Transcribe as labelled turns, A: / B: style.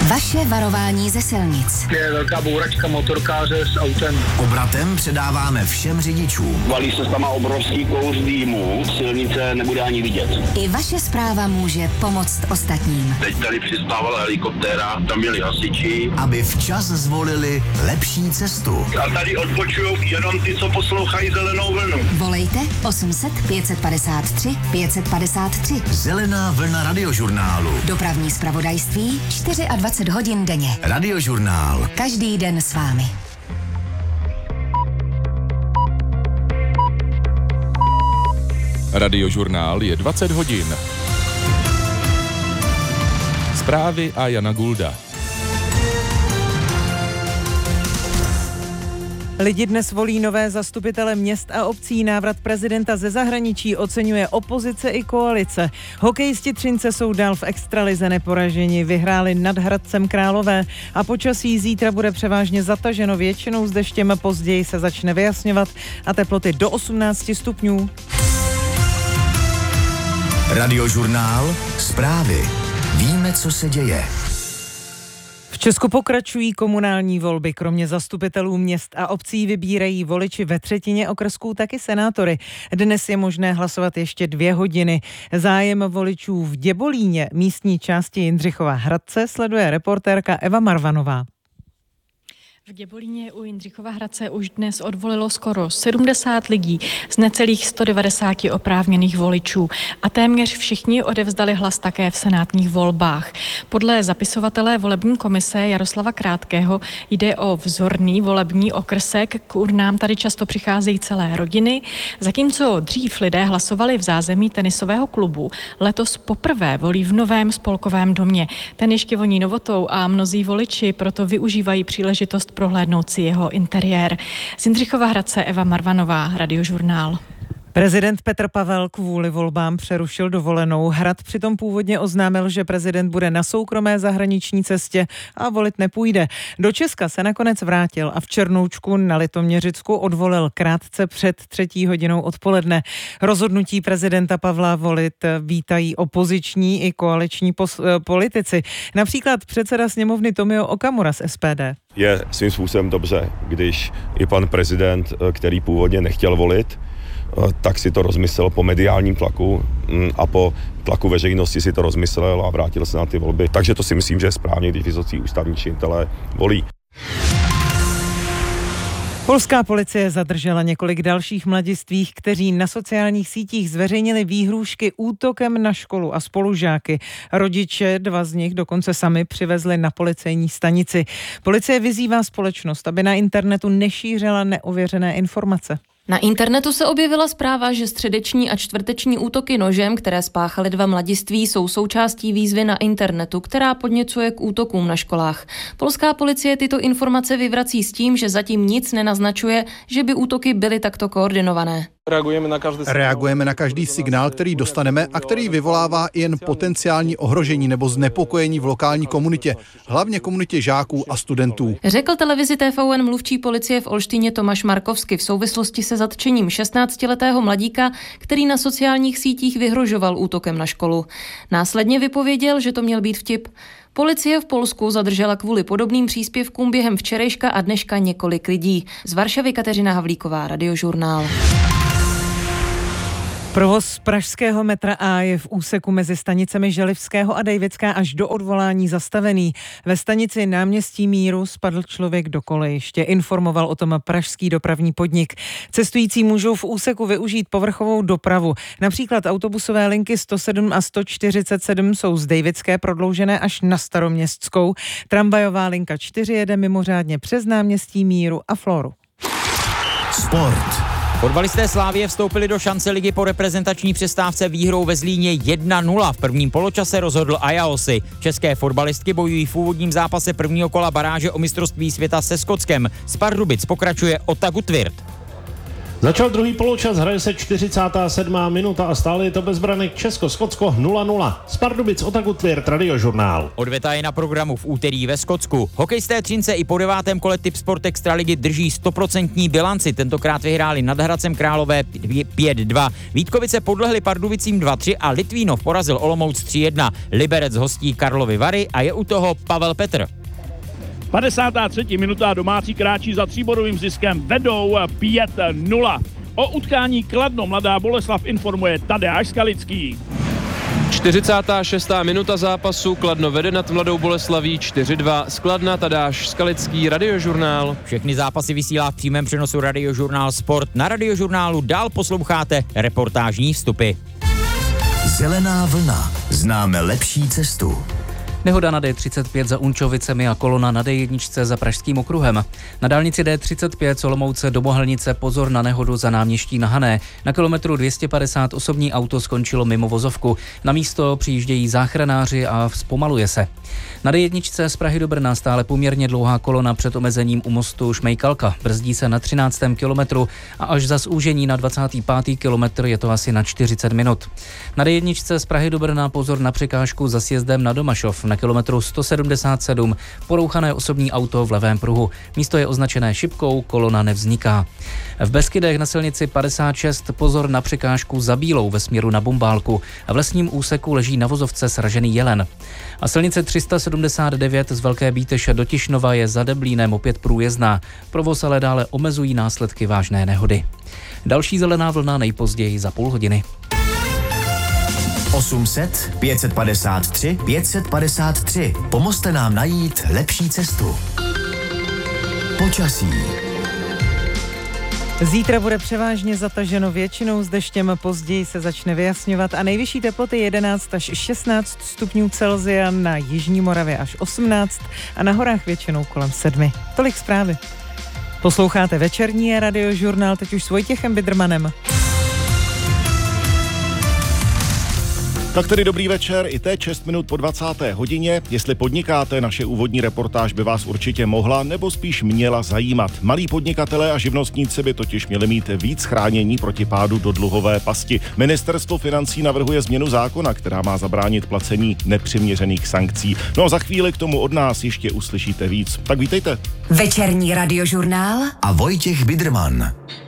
A: Vaše varování ze silnic.
B: Je velká bouračka motorkáře s autem.
C: Obratem předáváme všem řidičům.
D: Valí se tam obrovský kouř dýmu, silnice nebude ani vidět.
A: I vaše zpráva může pomoct ostatním.
D: Teď tady přistávala helikoptéra, tam měli hasiči.
C: Aby včas zvolili lepší cestu.
D: A tady odpočujou jenom ty, co poslouchají Zelenou vlnu.
A: Volejte 800 553 553.
C: Zelená vlna radiožurnálu.
A: Dopravní zpravodajství 24 hodin denně.
C: Radiožurnál.
A: Každý den s vámi.
E: Radiožurnál je 20 hodin. Zprávy a Jana Gulda.
F: Lidi dnes volí nové zastupitele měst a obcí. Návrat prezidenta ze zahraničí oceňuje opozice i koalice. Hokejisti Třince jsou dál v extralize neporaženi. Vyhráli nad Hradcem Králové a počasí zítra bude převážně zataženo většinou s deštěm. Později se začne vyjasňovat a teploty do 18 stupňů.
C: Radiožurnál. Zprávy. Víme, co se děje.
F: V Česku pokračují komunální volby. Kromě zastupitelů měst a obcí vybírají voliči ve třetině okrsků taky senátory. Dnes je možné hlasovat ještě 2 hodiny. Zájem voličů v Děbolíně, místní části Jindřichova Hradce, sleduje reportérka Eva Marvanová.
G: V Děbolíně u Jindřichova Hradce už dnes odvolilo skoro 70 lidí z necelých 190 oprávněných voličů a téměř všichni odevzdali hlas také v senátních volbách. Podle zapisovatele volební komise Jaroslava Krátkého jde o vzorný volební okrsek, k urnám tady často přicházejí celé rodiny, zatímco dřív lidé hlasovali v zázemí tenisového klubu. Letos poprvé volí v novém spolkovém domě. Ten ještě voní novotou a mnozí voliči proto využívají příležitost prohlédnout si jeho interiér. Z Jindřichova Hradce Eva Marvanová, Radiožurnál.
F: Prezident Petr Pavel kvůli volbám přerušil dovolenou. Hrad přitom původně oznámil, že prezident bude na soukromé zahraniční cestě a volit nepůjde. Do Česka se nakonec vrátil a v Černoučku na Litoměřicku odvolil krátce před 3. hodinou odpoledne. Rozhodnutí prezidenta Pavla volit vítají opoziční i koaliční politici. Například předseda sněmovny Tomio Okamura z SPD.
H: Je svým způsobem dobře, když i pan prezident, který původně nechtěl volit, tak si to rozmyslel po mediálním tlaku a po tlaku veřejnosti si to rozmyslel a vrátil se na ty volby. Takže to si myslím, že je správně, když vysocí ústavní činitelé volí.
F: Polská policie zadržela několik dalších mladistvých, kteří na sociálních sítích zveřejnili výhrůžky útokem na školu a spolužáky. Rodiče, 2 z nich dokonce sami přivezli na policejní stanici. Policie vyzývá společnost, aby na internetu nešířila neověřené informace.
I: Na internetu se objevila zpráva, že středeční a čtvrteční útoky nožem, které spáchali 2 mladiství, jsou součástí výzvy na internetu, která podněcuje k útokům na školách. Polská policie tyto informace vyvrací s tím, že zatím nic nenaznačuje, že by útoky byly takto koordinované.
J: Reagujeme na každý signál, který dostaneme a který vyvolává jen potenciální ohrožení nebo znepokojení v lokální komunitě, hlavně komunitě žáků a studentů.
I: Řekl televizi TVN mluvčí policie v Olštýně Tomáš Markovsky v souvislosti se zatčením 16letého mladíka, který na sociálních sítích vyhrožoval útokem na školu. Následně vypověděl, že to měl být vtip. Policie v Polsku zadržela kvůli podobným příspěvkům během včerejška a dneška několik lidí. Z Varšavy Kateřina Havlíková, Radiožurnál.
F: Provoz pražského metra A je v úseku mezi stanicemi Želivského a Dejvická až do odvolání zastavený. Ve stanici Náměstí Míru spadl člověk do kolejiště. Informoval o tom pražský dopravní podnik. Cestující můžou v úseku využít povrchovou dopravu. Například autobusové linky 107 a 147 jsou z Dejvické prodloužené až na Staroměstskou. Tramvajová linka 4 jede mimořádně přes Náměstí Míru a Floru.
C: Sport.
K: Fotbalisté Slavie vstoupili do šance ligy po reprezentační přestávce výhrou ve Zlíně 1-0. V prvním poločase rozhodl Ajaosi. České fotbalistky bojují v úvodním zápase prvního kola baráže o mistrovství světa se Skotskem. Z Pardubic pokračuje Ota Gutwirth.
L: Začal druhý poločas, hraje se 47. minuta a stále je to bez branek Česko-Skotsko 0-0. Z Pardubic Otaku Tvěrt, Radiožurnál.
K: Odveta je na programu v úterý ve Skotsku. Hokejisté Třince i po 9. kole Tipsport Extraligy drží 100% bilanci. Tentokrát vyhráli nad Hradcem Králové 5-2. Vítkovice podlehli Pardubicím 2-3 a Litvínov porazil Olomouc 3-1. Liberec hostí Karlovy Vary a je u toho Pavel Petr.
M: 53. minuta, domácí kráčí za 3bodovým ziskem, vedou 5-0. O utkání Kladno Mladá Boleslav informuje Tadeáš Skalický.
N: 46. minuta zápasu, Kladno vede nad Mladou Boleslaví 4-2. Z Kladna Tadeáš Skalický, Radiožurnál.
K: Všechny zápasy vysílá v přímém přenosu Radiožurnál Sport. Na Radiožurnálu dál posloucháte reportážní vstupy.
C: Zelená vlna. Známe lepší cestu.
O: Nehoda na D35 za Unčovicemi a kolona na D1 za Pražským okruhem. Na dálnici D35 z Olomouce do Bohelnice pozor na nehodu za náměstí na Hané. Na kilometru 250 osobní auto skončilo mimo vozovku. Na místo přijíždějí záchranáři a zpomaluje se. Na D1 z Prahy do Brna stále poměrně dlouhá kolona před omezením u mostu Šmejkalka. Brzdí se na 13. kilometru a až za zúžení na 25. kilometr je to asi na 40 minut. Na D1 z Prahy do Brna pozor na překážku za sjezdem na Domašov. Na kilometru 177 porouchané osobní auto v levém pruhu. Místo je označené šipkou, kolona nevzniká. V Beskydech na silnici 56 pozor na překážku za Bílou ve směru na Bombálku. A v lesním úseku leží na vozovce sražený jelen. A silnice 379 z Velké Bíteše do Tišnova je za Deblínem opět průjezdná. Provoz ale dále omezují následky vážné nehody. Další zelená vlna nejpozději za půl hodiny.
C: 800 553 553. Pomozte nám najít lepší cestu. Počasí.
F: Zítra bude převážně zataženo většinou s deštěm, později se začne vyjasňovat a nejvyšší teploty 11 až 16 stupňů Celsia, na jižní Moravě až 18 a na horách většinou kolem 7. Tolik zprávy. Posloucháte večerní Radiožurnál, teď už s Vojtěchem Bidrmanem.
P: Tak tedy dobrý večer, i teď 6 minut po 20. hodině. Jestli podnikáte, naše úvodní reportáž by vás určitě mohla nebo spíš měla zajímat. Malí podnikatelé a živnostníci by totiž měli mít víc chránění proti pádu do dluhové pasti. Ministerstvo financí navrhuje změnu zákona, která má zabránit placení nepřiměřených sankcí. No a za chvíli k tomu od nás ještě uslyšíte víc. Tak vítejte.
A: Večerní Radiožurnál
C: a Vojtěch Bidrman.